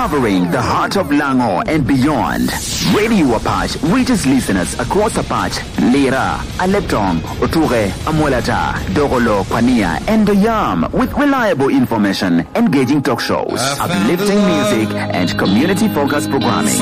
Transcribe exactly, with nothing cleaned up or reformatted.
covering the heart of Lango and beyond. Radio Apache reaches listeners across Apache, Lira, Aleptong, Oture, Amolata, Dogolo, Pania, and Doyam with reliable information, engaging talk shows, uplifting music, and community-focused programming.